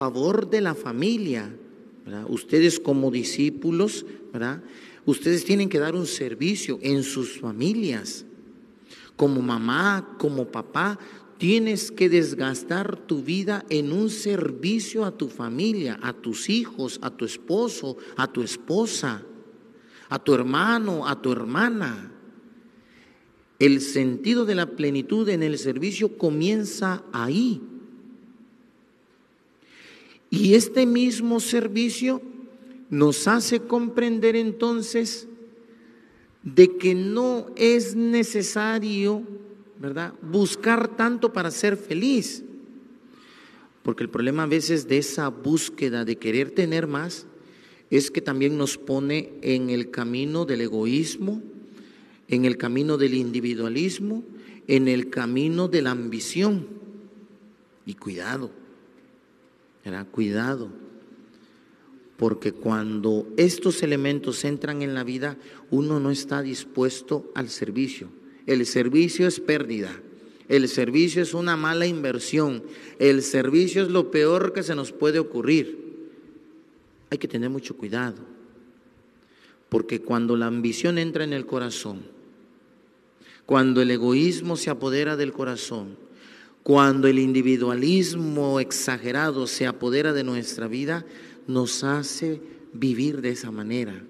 favor de la familia, ¿verdad? Ustedes como discípulos, ¿verdad? Ustedes tienen que dar un servicio en sus familias. Como mamá, como papá, tienes que desgastar tu vida en un servicio a tu familia, a tus hijos, a tu esposo, a tu esposa, a tu hermano, a tu hermana. El sentido de la plenitud en el servicio comienza ahí. Y este mismo servicio nos hace comprender entonces de que no es necesario, ¿verdad?, buscar tanto para ser feliz. Porque el problema a veces de esa búsqueda de querer tener más es que también nos pone en el camino del egoísmo, en el camino del individualismo, en el camino de la ambición. Y cuidado, ¿verdad? Cuidado, porque cuando estos elementos entran en la vida, uno no está dispuesto al servicio. El servicio es pérdida, el servicio es una mala inversión, el servicio es lo peor que se nos puede ocurrir. Hay que tener mucho cuidado, porque cuando la ambición entra en el corazón, cuando el egoísmo se apodera del corazón, cuando el individualismo exagerado se apodera de nuestra vida, nos hace vivir de esa manera,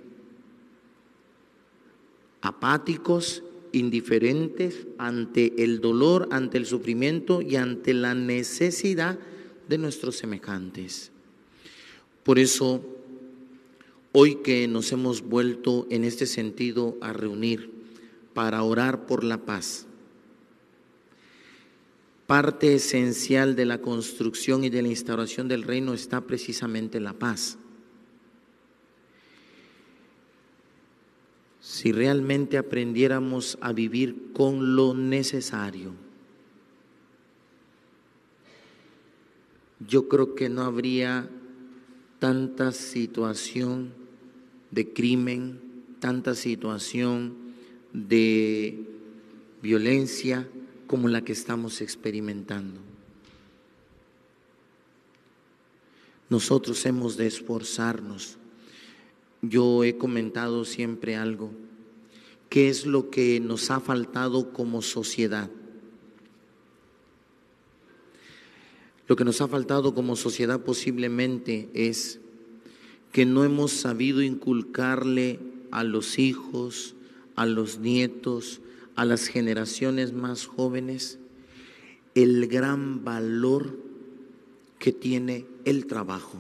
apáticos, indiferentes ante el dolor, ante el sufrimiento y ante la necesidad de nuestros semejantes. Por eso, hoy que nos hemos vuelto en este sentido a reunir para orar por la paz, parte esencial de la construcción y de la instauración del reino está precisamente la paz. Si realmente aprendiéramos a vivir con lo necesario, yo creo que no habría tanta situación de crimen, tanta situación de violencia como la que estamos experimentando. Nosotros hemos de esforzarnos. Yo he comentado siempre algo, ¿qué es lo que nos ha faltado como sociedad? Lo que nos ha faltado como sociedad posiblemente es que no hemos sabido inculcarle a los hijos, a los nietos, a las generaciones más jóvenes, el gran valor que tiene el trabajo,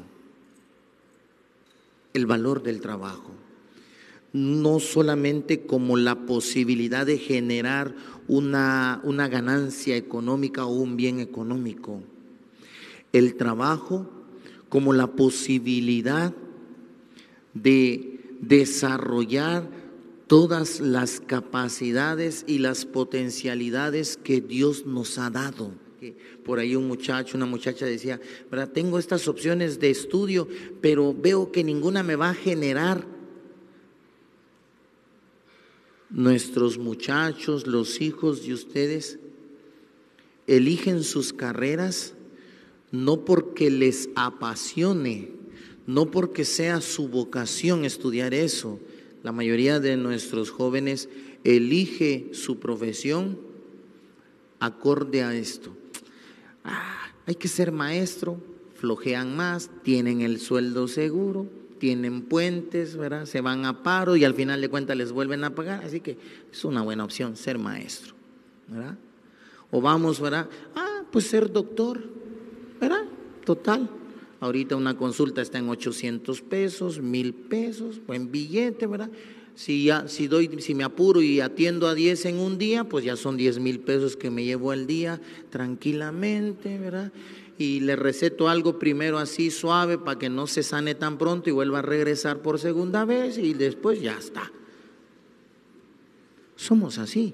el valor del trabajo, no solamente como la posibilidad de generar una ganancia económica o un bien económico, el trabajo como la posibilidad de desarrollar todas las capacidades y las potencialidades que Dios nos ha dado. Por ahí un muchacho, una muchacha decía, ¿verdad?, tengo estas opciones de estudio, pero veo que ninguna me va a generar. Nuestros muchachos, los hijos de ustedes, eligen sus carreras no porque les apasione, no porque sea su vocación estudiar eso. La mayoría de nuestros jóvenes elige su profesión acorde a esto. Hay que ser maestro, flojean más, tienen el sueldo seguro, tienen puentes, ¿verdad?, se van a paro y al final de cuentas les vuelven a pagar, así que es una buena opción ser maestro, ¿verdad? O vamos, ¿verdad?, pues ser doctor, ¿verdad? Total. Ahorita una consulta está en 800 pesos, 1,000 pesos, buen billete, ¿verdad? Si me apuro y atiendo a 10 en un día, pues ya son 10,000 pesos que me llevo al día tranquilamente, ¿verdad? Y le receto algo primero así suave para que no se sane tan pronto y vuelva a regresar por segunda vez y después ya está. Somos así.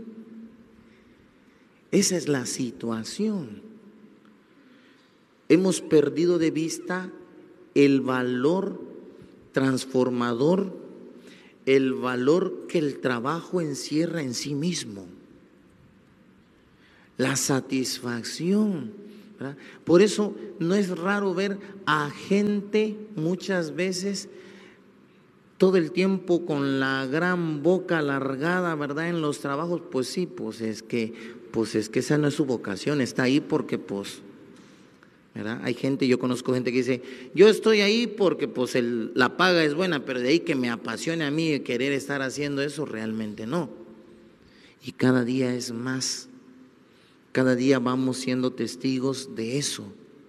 Esa es la situación. Hemos perdido de vista el valor transformador, el valor que el trabajo encierra en sí mismo, la satisfacción ¿verdad? Por eso no es raro ver a gente muchas veces todo el tiempo con la gran boca alargada, ¿verdad? En los trabajos, pues sí, pues es que esa no es su vocación, está ahí porque pues, ¿verdad? Hay gente, yo conozco gente que dice, yo estoy ahí porque pues la paga es buena, pero de ahí que me apasione a mí querer estar haciendo eso, realmente no. Y cada día es más, cada día vamos siendo testigos de eso.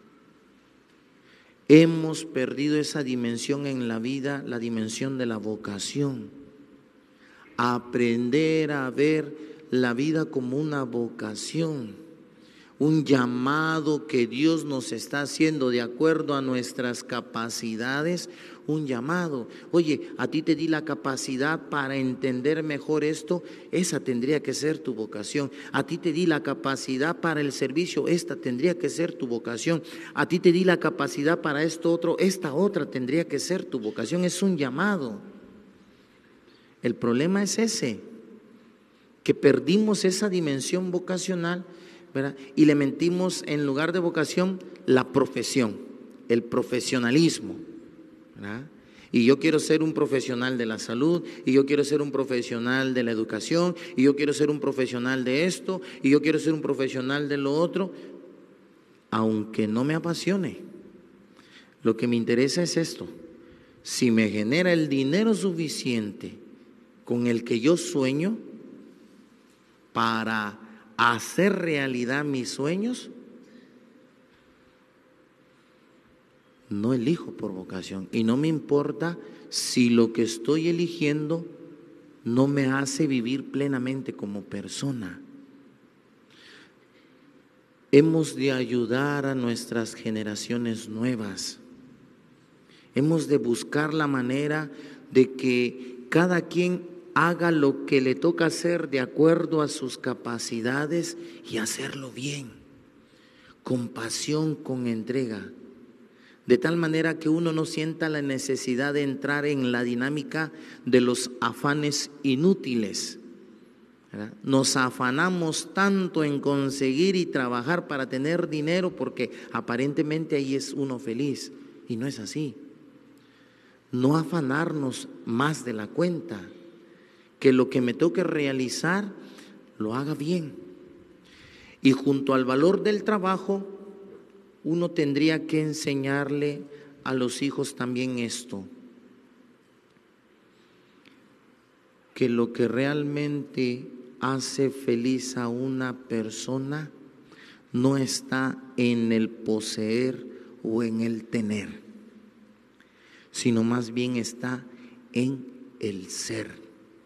Hemos perdido esa dimensión en la vida, la dimensión de la vocación. Aprender a ver la vida como una vocación, un llamado que Dios nos está haciendo de acuerdo a nuestras capacidades, un llamado. Oye, a ti te di la capacidad para entender mejor esto, esa tendría que ser tu vocación. A ti te di la capacidad para el servicio, esta tendría que ser tu vocación. A ti te di la capacidad para esto otro, esta otra tendría que ser tu vocación. Es un llamado. El problema es ese, que perdimos esa dimensión vocacional, ¿verdad? Y le mentimos en lugar de vocación la profesión, el profesionalismo, ¿verdad? Y yo quiero ser un profesional de la salud, y yo quiero ser un profesional de la educación, y yo quiero ser un profesional de esto, y yo quiero ser un profesional de lo otro, aunque no me apasione. Lo que me interesa es esto: si me genera el dinero suficiente con el que yo sueño para hacer realidad mis sueños, no elijo por vocación. Y no me importa si lo que estoy eligiendo no me hace vivir plenamente como persona. Hemos de ayudar a nuestras generaciones nuevas. Hemos de buscar la manera de que cada quien haga lo que le toca hacer de acuerdo a sus capacidades y hacerlo bien, con pasión, con entrega, de tal manera que uno no sienta la necesidad de entrar en la dinámica de los afanes inútiles, ¿verdad? Nos afanamos tanto en conseguir y trabajar para tener dinero porque aparentemente ahí es uno feliz, y no es así. No afanarnos más de la cuenta, que lo que me toque realizar lo haga bien. Y junto al valor del trabajo, uno tendría que enseñarle a los hijos también esto: que lo que realmente hace feliz a una persona no está en el poseer o en el tener, sino más bien está en el ser.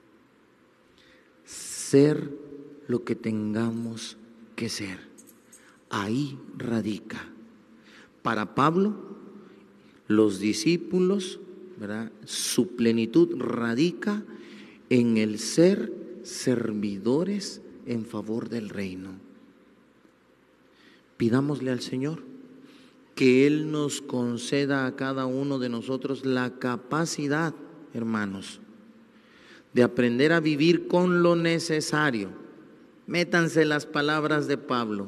Ser lo que tengamos que ser. Ahí radica. Para Pablo, los discípulos, ¿verdad?, su plenitud radica en el ser servidores en favor del reino. Pidámosle al Señor que Él nos conceda a cada uno de nosotros la capacidad, hermanos, de aprender a vivir con lo necesario. Métanse las palabras de Pablo: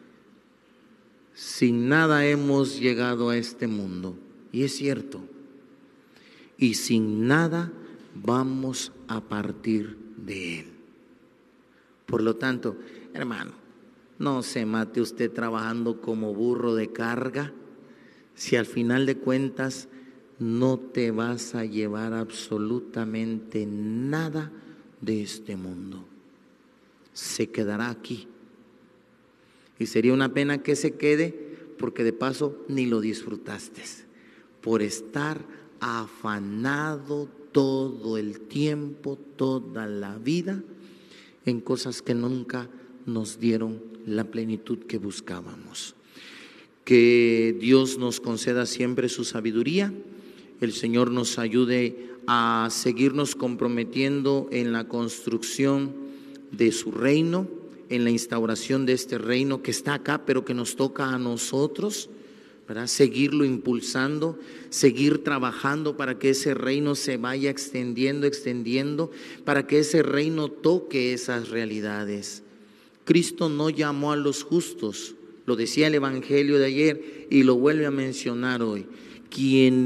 sin nada hemos llegado a este mundo, y es cierto, y sin nada vamos a partir de él. Por lo tanto, hermano, no se mate usted trabajando como burro de carga, si al final de cuentas no te vas a llevar absolutamente nada de este mundo. Se quedará aquí. Y sería una pena que se quede, porque de paso ni lo disfrutaste, por estar afanado todo el tiempo, toda la vida, en cosas que nunca nos dieron la plenitud que buscábamos. Que Dios nos conceda siempre su sabiduría. El Señor nos ayude a seguirnos comprometiendo en la construcción de su reino, en la instauración de este reino que está acá, pero que nos toca a nosotros, ¿verdad? Seguirlo impulsando, seguir trabajando para que ese reino se vaya extendiendo, para que ese reino toque esas realidades. Cristo no llamó a los justos, Lo decía el Evangelio de ayer y lo vuelve a mencionar hoy. Quien